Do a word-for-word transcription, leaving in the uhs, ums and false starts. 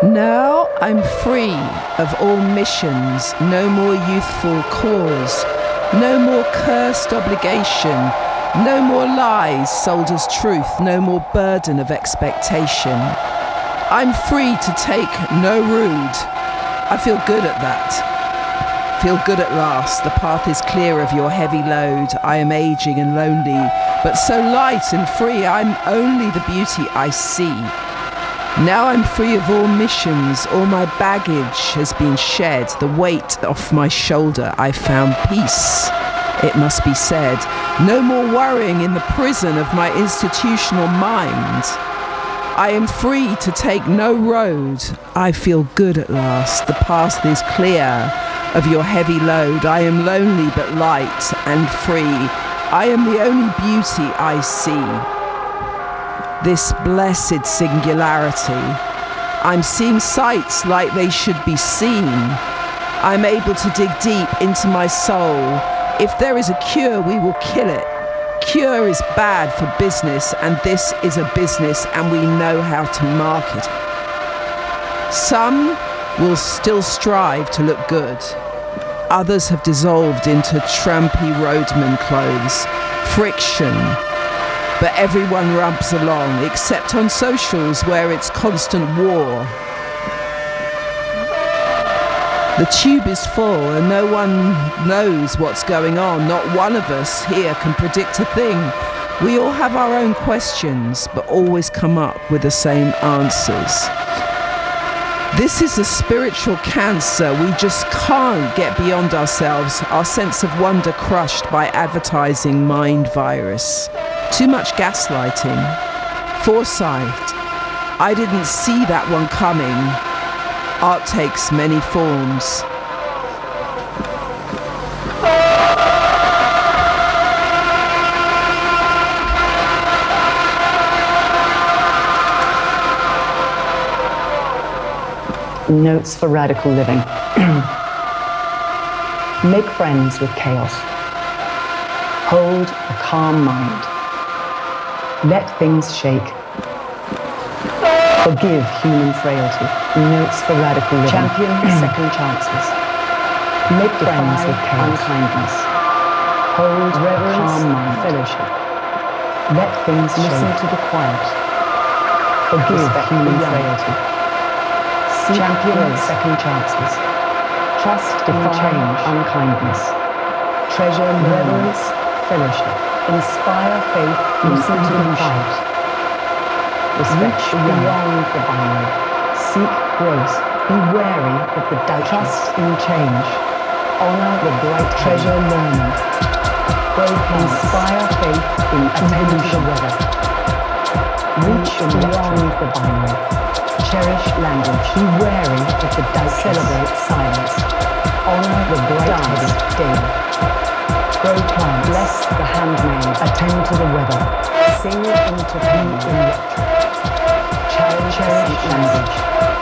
Now I'm free of all missions, no more youthful cause, no more cursed obligation, no more lies sold as truth, no more burden of expectation. I'm free to take no rude. I feel good at that. Feel good at last. The path is clear of your heavy load. I am aging and lonely, but so light and free, I'm only the beauty I see. Now I'm free of all missions, all my baggage has been shed, the weight off my shoulder, I found peace, it must be said. No more worrying in the prison of my institutional mind. I am free to take no road, I feel good at last, the path is clear of your heavy load. I am lonely but light and free, I am the only beauty I see. This blessed singularity. I'm seeing sights like they should be seen. I'm able to dig deep into my soul. If there is a cure, we will kill it. Cure is bad for business, and this is a business, and we know how to market it. Some will still strive to look good. Others have dissolved into trampy roadman clothes. Friction. But everyone rumps along, except on socials where it's constant war. The tube is full and no one knows what's going on. Not one of us here can predict a thing. We all have our own questions, but always come up with the same answers. This is a spiritual cancer. We just can't get beyond ourselves, our sense of wonder crushed by advertising mind virus. Too much gaslighting. Foresight. I didn't see that one coming. Art takes many forms. Notes for radical living. Make friends with chaos. Hold a calm mind. Let things shake. Forgive human frailty. Notes for radical living. Champion second chances. Make friends with chaos. Unkindness. Hold reverence, a calm mind. Fellowship. Let things listen shake. To the quiet. Forgive human frailty. Champion second chances. Trust in change. Unkindness. Treasure reverence, fellowship. Inspire faith. Listen to the quiet. Respect beyond the binary. Seek grace. Be wary of the doubt. Trust in change. Honor the bright treasure learning. Inspire faith in attend to the weather. Reach beyond the binary. Cherish language. Be wary of the doubt. Celebrate silence. Honor the bright day. Grow plants. Bless the handmaid. Attend to the weather. Sing into be electric. Cherish language.